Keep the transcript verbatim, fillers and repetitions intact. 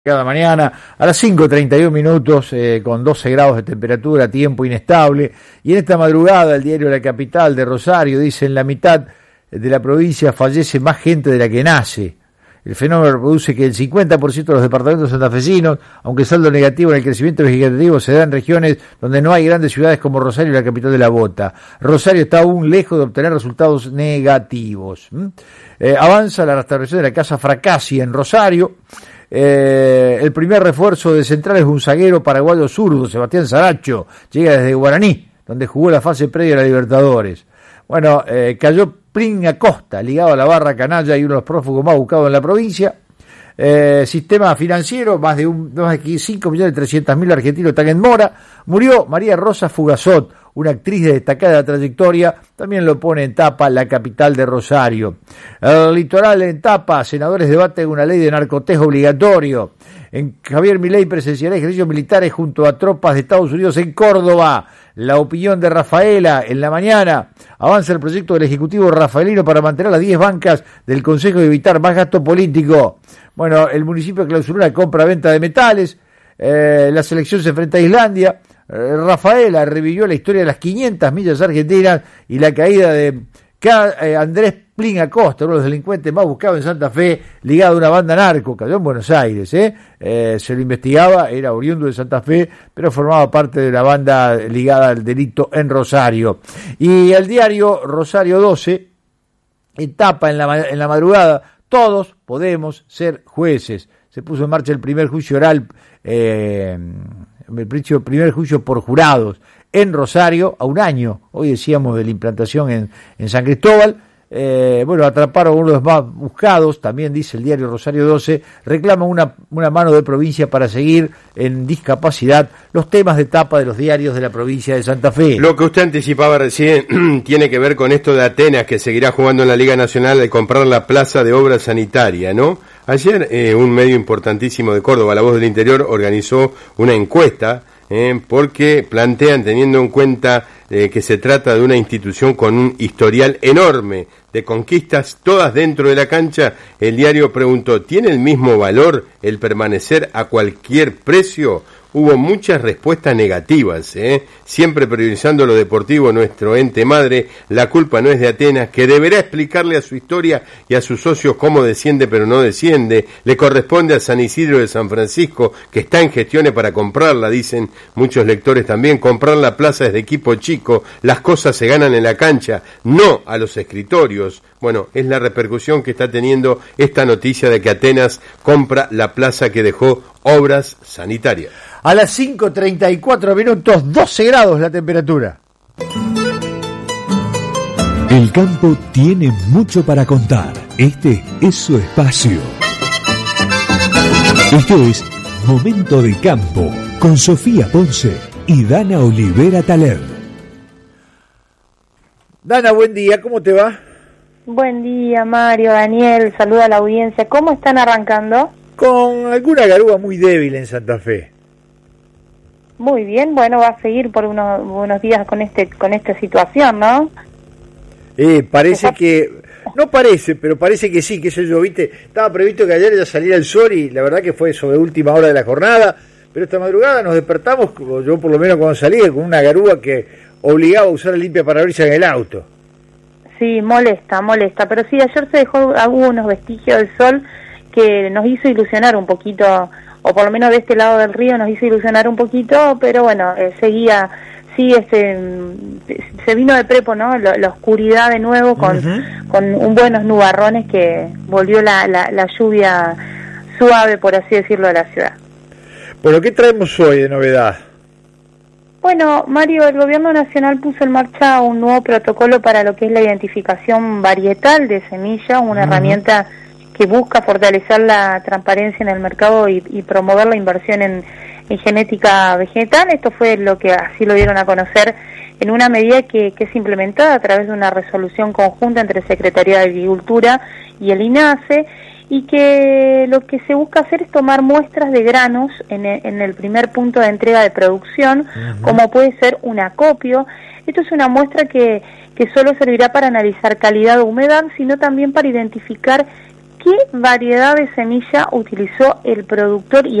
Cada mañana a las cinco treinta y uno minutos, eh, con doce grados de temperatura, tiempo inestable. Y en esta madrugada el diario La Capital de Rosario dice: en la mitad de la provincia fallece más gente de la que nace. El fenómeno produce que el cincuenta por ciento de los departamentos santafesinos, aunque saldo negativo en el crecimiento vegetativo, se da en regiones donde no hay grandes ciudades como Rosario y la capital de la Bota. Rosario está aún lejos de obtener resultados negativos. ¿Mm? Eh, avanza la restauración de la Casa Fracassi en Rosario. Eh, el primer refuerzo de central es un zaguero paraguayo zurdo, Sebastián Saracho, llega desde Guaraní, donde jugó la fase previa a la Libertadores. Bueno, eh, cayó Plin Acosta, ligado a la barra canalla y uno de los prófugos más buscados en la provincia. Eh, sistema financiero, más de, un, más de cinco millones trescientos mil argentinos están en mora. Murió María Rosa Fugazot, una actriz de destacada trayectoria, también lo pone en tapa La Capital de Rosario. El litoral en tapa, senadores debaten una ley de narcotés obligatorio. En Javier Milei presenciará ejercicios militares junto a tropas de Estados Unidos en Córdoba. La opinión de Rafaela en la mañana. Avanza el proyecto del Ejecutivo rafaelino para mantener las diez bancas del Consejo y evitar más gasto político. Bueno, el municipio clausuró la compra-venta de metales. Eh, la selección se enfrenta a Islandia. Eh, Rafaela revivió la historia de las quinientas millas argentinas y la caída de K, eh, Andrés Plin Acosta, uno de los delincuentes más buscados en Santa Fe, ligado a una banda narco, cayó en Buenos Aires, ¿eh? Eh, se lo investigaba, era oriundo de Santa Fe, pero formaba parte de la banda ligada al delito en Rosario. Y el diario Rosario doce, etapa en la, en la madrugada, todos podemos ser jueces. Se puso en marcha el primer juicio oral, eh, el primer juicio por jurados en Rosario, a un año, hoy decíamos, de la implantación en, en San Cristóbal. Eh, bueno, atraparon a uno de los más buscados, también dice el diario Rosario doce, reclama una, una mano de provincia para seguir en discapacidad, los temas de tapa de los diarios de la provincia de Santa Fe. Lo que usted anticipaba recién tiene que ver con esto de Atenas, que seguirá jugando en la Liga Nacional al comprar la plaza de obra sanitaria, ¿no? Ayer eh, un medio importantísimo de Córdoba, La Voz del Interior, organizó una encuesta eh, porque plantean, teniendo en cuenta eh, que se trata de una institución con un historial enorme de conquistas, todas dentro de la cancha, el diario preguntó: ¿tiene el mismo valor el permanecer a cualquier precio? Hubo muchas respuestas negativas, ¿eh? Siempre priorizando lo deportivo, nuestro ente madre. La culpa no es de Atenas, que deberá explicarle a su historia y a sus socios cómo desciende pero no desciende. Le corresponde a San Isidro de San Francisco, que está en gestiones para comprarla, dicen muchos lectores también. Comprar la plaza es de equipo chico, las cosas se ganan en la cancha, no a los escritorios. Bueno, es la repercusión que está teniendo esta noticia de que Atenas compra la plaza que dejó Obras Sanitarias. A las cinco treinta y cuatro minutos, doce grados la temperatura. El campo tiene mucho para contar. Este es su espacio. Esto es Momento de Campo, con Sofía Ponce y Dana Olivera Taler. Dana, buen día, ¿cómo te va? Buen día, Mario, Daniel, saluda a la audiencia. ¿Cómo están arrancando? Con alguna garúa muy débil en Santa Fe. Muy bien, bueno, va a seguir por unos, unos días con este con esta situación, ¿no? Eh, parece que... No parece, pero parece que sí, que eso yo, viste, estaba previsto que ayer ya saliera el sol y la verdad que fue sobre última hora de la jornada, pero esta madrugada nos despertamos, yo por lo menos cuando salí, con una garúa que obligaba a usar el limpiaparabrisas en el auto. Sí, molesta, molesta, pero sí, ayer se dejó algunos vestigios del sol que nos hizo ilusionar un poquito, o por lo menos de este lado del río nos hizo ilusionar un poquito, pero bueno, eh, seguía, sí, este, se vino de prepo, ¿no? La, la oscuridad de nuevo con, uh-huh. con un buenos nubarrones que volvió la, la, la lluvia suave, por así decirlo, a la ciudad. Bueno, ¿qué traemos hoy de novedad? Bueno, Mario, el Gobierno Nacional puso en marcha un nuevo protocolo para lo que es la identificación varietal de semilla, una uh-huh. herramienta que busca fortalecer la transparencia en el mercado y, y promover la inversión en, en genética vegetal. Esto fue lo que así lo dieron a conocer en una medida que, que es implementada a través de una resolución conjunta entre Secretaría de Agricultura y el INASE, y que lo que se busca hacer es tomar muestras de granos en el, en el primer punto de entrega de producción, uh-huh. como puede ser un acopio. Esto es una muestra que, que solo servirá para analizar calidad o humedad, sino también para identificar qué variedad de semilla utilizó el productor y